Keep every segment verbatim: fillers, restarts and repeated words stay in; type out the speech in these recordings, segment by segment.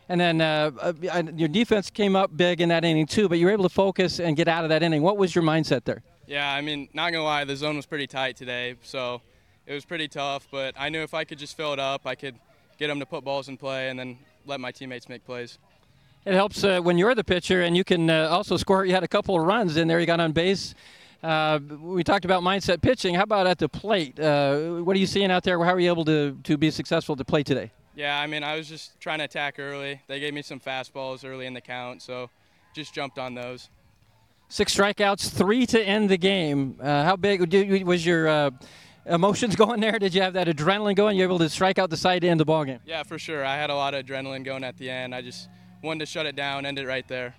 And then uh, uh, your defense came up big in that inning too, but you were able to focus and get out of that inning. What was your mindset there? Yeah, I mean, not going to lie, the zone was pretty tight today, so it was pretty tough. But I knew if I could just fill it up, I could get them to put balls in play and then let my teammates make plays. It helps uh, when you're the pitcher and you can uh, also score. You had a couple of runs in there. You got on base. Uh, we talked about mindset pitching. How about at the plate? Uh, what are you seeing out there? How are you able to, to be successful at the plate today? Yeah, I mean, I was just trying to attack early. They gave me some fastballs early in the count, so just jumped on those. Six strikeouts, three to end the game. Uh, how big did, was your uh, emotions going there? Did you have that adrenaline going? You were able to strike out the side to end the ballgame? Yeah, for sure. I had a lot of adrenaline going at the end. I just wanted to shut it down, end it right there.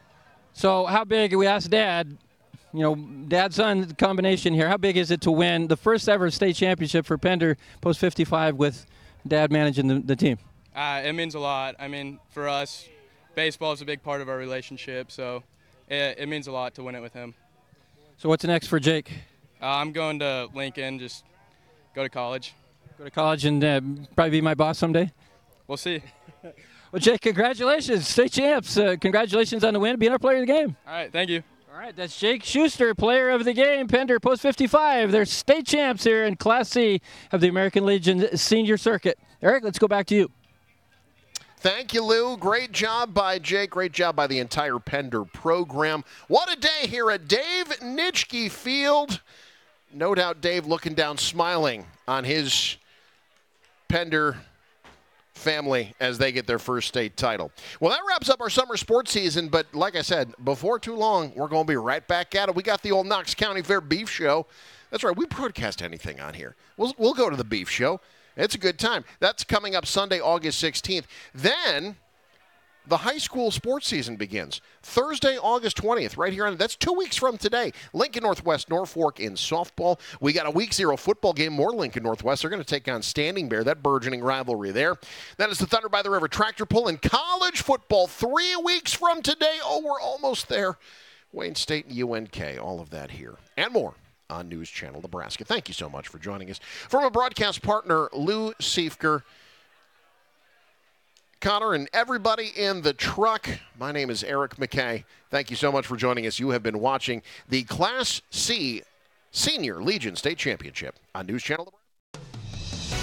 So how big, we asked Dad, you know, dad-son combination here, how big is it to win the first ever state championship for Pender post fifty-five with Dad managing the, the team? Uh, it means a lot. I mean, for us, baseball is a big part of our relationship, so it, it means a lot to win it with him. So what's next for Jake? Uh, I'm going to Lincoln, just go to college. Go to college and uh, probably be my boss someday? We'll see. Well, Jake, congratulations. State champs. Uh, congratulations on the win, being our player of the game. All right, thank you. All right, that's Jake Schuster, player of the game, Pender post fifty-five. They're state champs here in Class C of the American Legion Senior Circuit. Eric, let's go back to you. Thank you, Lou. Great job by Jake. Great job by the entire Pender program. What a day here at Dave Nitschke Field. No doubt Dave looking down, smiling on his Pender family as they get their first state title. Well, that wraps up our summer sports season, but like I said, before too long, we're going to be right back at it. We got the old Knox County Fair Beef Show. That's right, we broadcast anything on here. We'll, we'll go to the Beef Show. It's a good time. That's coming up Sunday, August sixteenth. Then the high school sports season begins. Thursday, August twentieth, right here on, that's two weeks from today. Lincoln Northwest, Norfolk in softball. We got a week zero football game, more Lincoln Northwest. They're going to take on Standing Bear, that burgeoning rivalry there. That is the Thunder by the River Tractor Pull in college football three weeks from today. Oh, we're almost there. Wayne State and U N K, all of that here and more on News Channel Nebraska. Thank you so much for joining us. From a broadcast partner, Lou Siefker, Connor, and everybody in the truck, my name is Eric McKay. Thank you so much for joining us. You have been watching the Class C Senior Legion State Championship on News Channel Nebraska.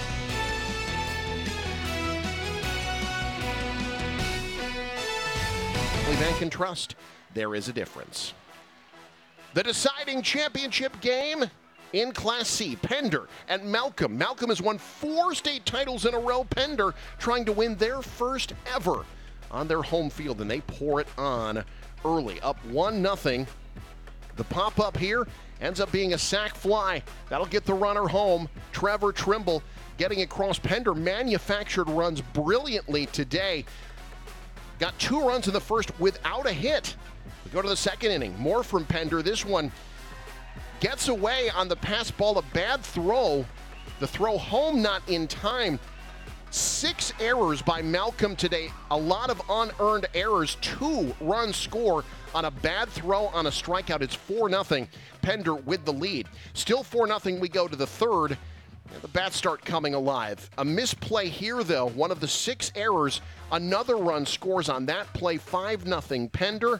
Bank and Trust, there is a difference. The deciding championship game in Class C, Pender and Malcolm. Malcolm has won four state titles in a row. Pender trying to win their first ever on their home field, and they pour it on early, up one nothing. The pop-up here ends up being a sac fly. That'll get the runner home. Trevor Trimble getting across. Pender manufactured runs brilliantly today. Got two runs in the first without a hit. We go to the second inning. More from Pender. This one gets away on the pass ball. A bad throw. The throw home not in time. Six errors by Malcolm today. A lot of unearned errors. Two runs score on a bad throw on a strikeout. It's four nothing. Pender with the lead. Still four nothing. We go to the third. And the bats start coming alive. A misplay here, though. One of the six errors. Another run scores on that play. five nothing. Pender.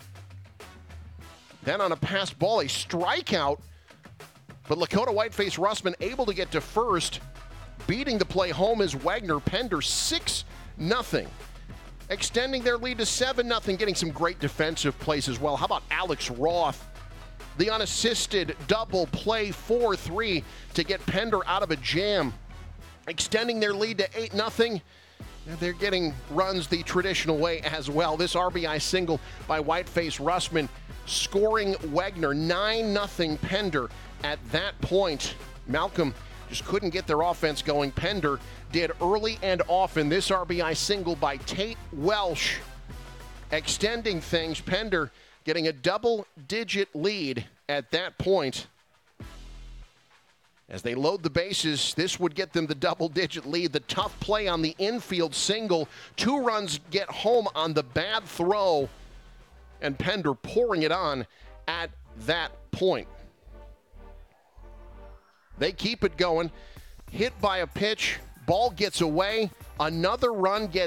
Then on a pass ball, a strikeout. But Lakota Whiteface Russman able to get to first. Beating the play home is Wagner. Pender six nothing. Extending their lead to seven nothing. Getting some great defensive plays as well. How about Alex Roth? The unassisted double play four three to get Pender out of a jam. Extending their lead to eight nothing. They're getting runs the traditional way as well. This R B I single by Whiteface Russman scoring Wagner. nine nothing Pender at that point. Malcolm just couldn't get their offense going. Pender did early and often. This R B I single by Tate Welsh extending things. Pender getting a double-digit lead at that point. As they load the bases, this would get them the double-digit lead. The tough play on the infield single. Two runs get home on the bad throw. And Pender pouring it on at that point. They keep it going. Hit by a pitch. Ball gets away. Another run gets